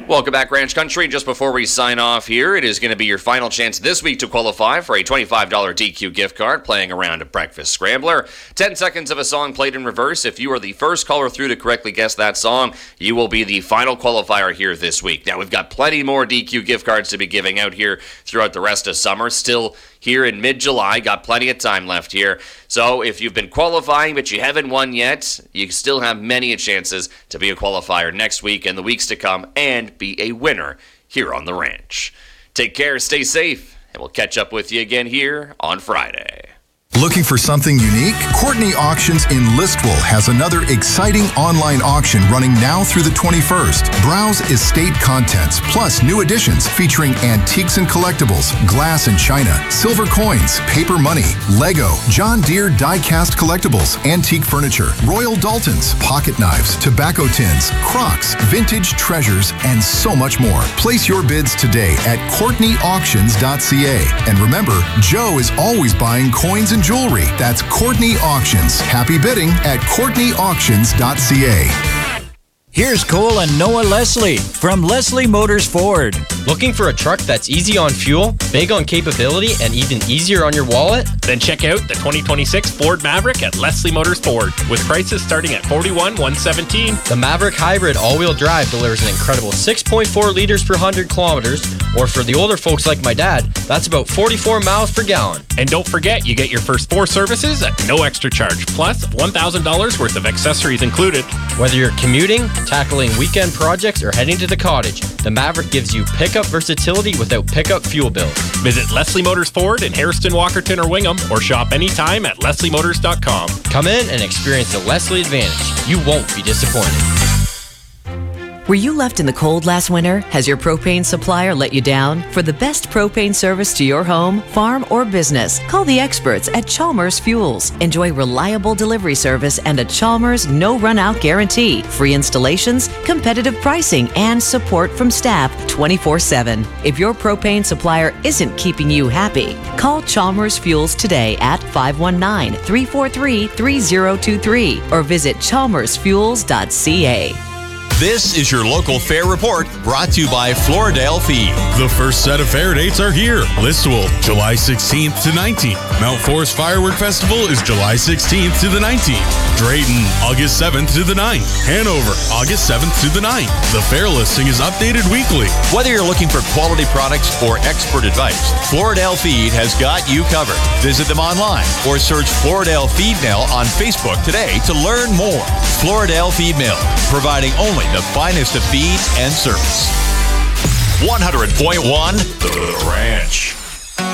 Welcome back, Ranch Country. Just before we sign off here, it is going to be your final chance this week to qualify for a $25 DQ gift card playing around a Breakfast Scrambler. 10 seconds of a song played in reverse. If you are the first caller through to correctly guess that song, you will be the final qualifier here this week. Now, we've got plenty more DQ gift cards to be giving out here throughout the rest of summer. Still here in mid-July, got plenty of time left here. So if you've been qualifying but you haven't won yet, you still have many chances to be a qualifier next week and the weeks to come and be a winner here on the ranch. Take care, stay safe, and we'll catch up with you again here on Friday. Looking for something unique? Courtney Auctions in Listowel has another exciting online auction running now through the 21st. Browse estate contents, plus new editions featuring antiques and collectibles, glass and china, silver coins, paper money, Lego, John Deere die-cast collectibles, antique furniture, Royal Daltons, pocket knives, tobacco tins, Crocs, vintage treasures, and so much more. Place your bids today at CourtneyAuctions.ca. And remember, Joe is always buying coins and jewelry. That's Courtney Auctions. Happy bidding at CourtneyAuctions.ca. Here's Cole and Noah Leslie from Leslie Motors Ford. Looking for a truck that's easy on fuel, big on capability, and even easier on your wallet? Then check out the 2026 Ford Maverick at Leslie Motors Ford, with prices starting at $41,117. The Maverick Hybrid all-wheel drive delivers an incredible 6.4 liters per 100 kilometers, or for the older folks like my dad, that's about 44 miles per gallon. And don't forget, you get your first 4 services at no extra charge, plus $1,000 worth of accessories included. Whether you're commuting, tackling weekend projects, or heading to the cottage, the Maverick gives you pickup versatility without pickup fuel bills. Visit Leslie Motors Ford in Hairston, Walkerton, or Wingham, or shop anytime at lesliemotors.com. Come in and experience the Leslie advantage. You won't be disappointed. Were you left in the cold last winter? Has your propane supplier let you down? For the best propane service to your home, farm, or business, call the experts at Chalmers Fuels. Enjoy reliable delivery service and a Chalmers no run-out guarantee, free installations, competitive pricing, and support from staff 24/7. If your propane supplier isn't keeping you happy, call Chalmers Fuels today at 519-343-3023 or visit chalmersfuels.ca. This is your local fair report, brought to you by Floridale Feed. The first set of fair dates are here. Listowel, July 16th to 19th. Mount Forest Firework Festival is July 16th to the 19th. Drayton, August 7th to the 9th. Hanover, August 7th to the 9th. The fair listing is updated weekly. Whether you're looking for quality products or expert advice, Floridale Feed has got you covered. Visit them online or search Floridale Feed Mill on Facebook today to learn more. Floridale Feed Mill, providing only the finest of feed and service. 100.1 The Ranch.